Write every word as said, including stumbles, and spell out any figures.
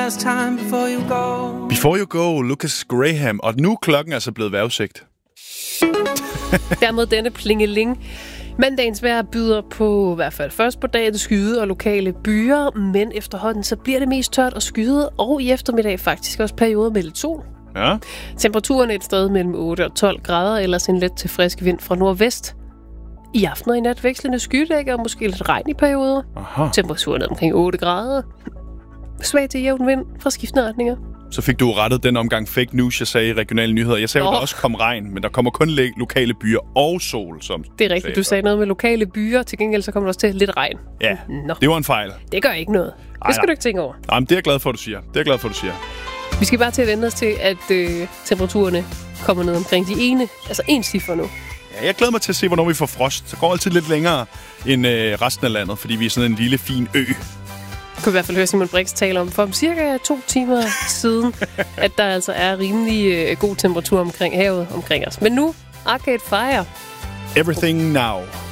last time before you go. Before you go, Lucas Graham. Og nu er klokken altså blevet vejrudsigt. Dermed denne plingeling. Mandagens vejr byder på, i hvert fald først på dagen, skyde og lokale byer, men efterhånden så bliver det mest tørt og skyde, og i eftermiddag faktisk også perioder med lidt sol. Ja. Temperaturen er et sted mellem otte og tolv grader, ellers en let til frisk vind fra nordvest. I aften og i nat vekslende skydække og måske lidt regn i perioder. Aha. Temperaturen er omkring otte grader. Svag til jævn vind fra skiftende retninger. Så fik du rettet den omgang fake news, jeg sagde i regionale nyheder. Jeg sagde, at oh. der også kom regn, men der kommer kun lokale byer og sol. Som det er rigtigt, sagde du sagde noget med lokale byer. Til gengæld så kommer der også til lidt regn. Ja, Nå. Det var en fejl. Det gør ikke noget. Ej, det skal nej. du ikke tænke over. Nej, men det er jeg glad for, at du siger. Det er jeg glad for, at du siger. Vi skal bare til at vende os til, at øh, temperaturerne kommer ned omkring de ene, altså en ciffer nu. Ja, jeg glæder mig til at se, hvornår vi får frost. Så går altid lidt længere end øh, resten af landet, fordi vi er sådan en lille, fin ø. Du kan i hvert fald høre Simon Brix tale om for om cirka to timer siden, at der altså er rimelig øh, god temperatur omkring havet omkring os. Men nu, Arcade Fire. Everything Now.